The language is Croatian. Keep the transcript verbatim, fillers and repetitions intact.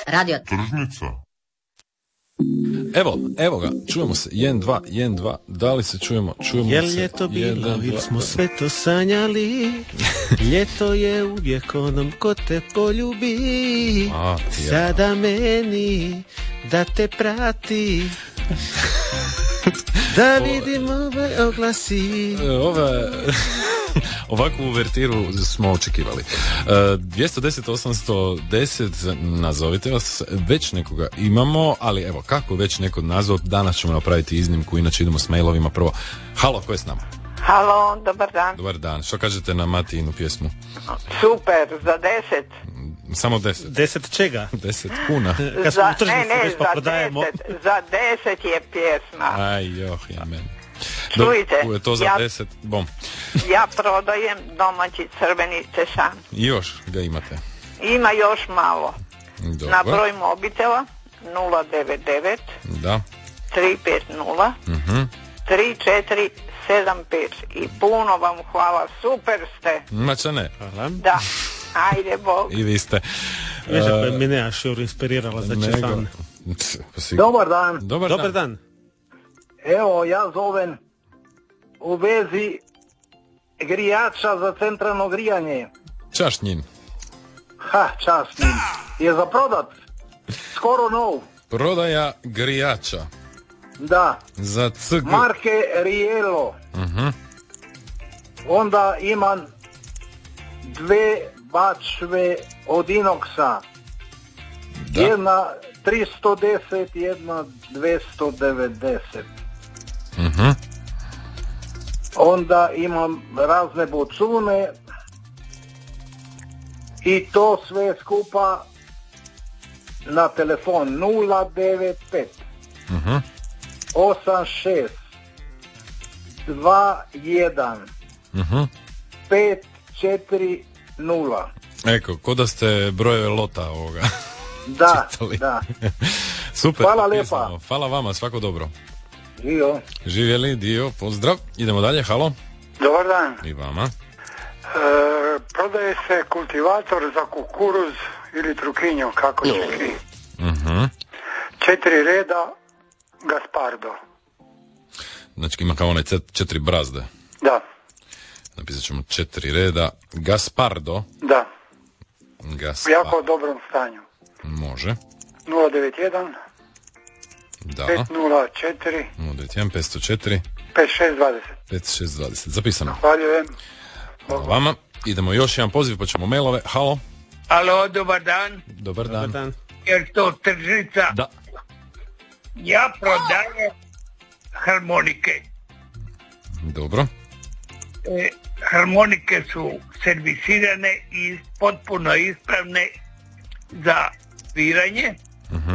Radio Tržnica. Evo, evo ga, čujemo se, jedan, dva, jedan, dva, da li se čujemo, čujemo Jel se. je to bilo, jedan, ili dva, smo dva. sve to sanjali, ljeto je uvijek onom ko te poljubi, A, ti ja. sada meni da te prati, da vidim ove oglasi. E, Ove, ovakvu uvertiru smo očekivali. E, dvjesto deset osamsto deset, nazovite vas, već nekoga imamo, ali evo, kako već neko nazvao, danas ćemo napraviti iznimku, inače idemo s mailovima prvo. Halo, ko je s nama? Halo, dobar dan. Dobar dan, što kažete na Matijinu pjesmu? Super, za deset. Samo deset. Deset čega? Deset kuna. Kad smo Za, u tržnici ne, ne, već pa za prodajemo. deset. Za deset je pjesma. Aj, joh, ja meni. Čujte, Dobro, je to za ja- deset, bom. Ja prodajem domaći crveni cešan. I još ga imate. Ima još malo. Dobro. Na broj mobitela nula devet devet Da. tri pet nula Mhm. tri četiri sedam pet. I puno vam hvala, super ste. Mača ne. Hvala. Da, ajde Bog. I vi ste. Viš ako je E, mene Ašur inspirirala za nego- česan. Cs, pa sigurno. Dobar dan. Dobar, Dobar dan. dan. Evo, ja zovem u vezi grijača za centralno grijanje. Čašnjin. Ha, časni. Je za prodat. Skoro nov. Prodaja grijača Da. za C G. Marke Rielo. Mhm. Onda imam dve bačve od inoksa. Da. Jedna tristo deset, jedna dvjesto devedeset. Mhm. Onda imam razne bocune i to sve skupa na telefon nula devet pet Mhm. osam šest dva jedan Mhm. pet četiri nula. Eko, ko da ste brojeve lota ovoga. Da, čitali. da. Super. Hvala lijepa. pisano. Hvala vama, svako dobro. Živio. Živjeli, dio, pozdrav. Idemo dalje, halo. Dobar dan. I vama. E, prodaje se kultivator za kukuruz ili trukinju, kako će li. Mhm. Četiri reda Gaspardo. Znači ima kao onaj cet- četiri brazde. Da, Napisat ćemo četiri reda. Gaspardo. da. Gaspar. U jako dobrom stanju. Može. nula devet jedan Da. pet nula četiri nula devet jedan petsto četiri pet šest dvadeset. pet šest dvadeset. Zapisano. Hvaljujem. Hvala vama. Idemo još jedan poziv, pa ćemo mailove. Halo. Alo, dobar dan. Dobar Dobar dan. dan. Jer to tržnica? Da. Ja prodajem harmonike. Dobro. E, harmonike su servisirane i potpuno ispravne za sviranje.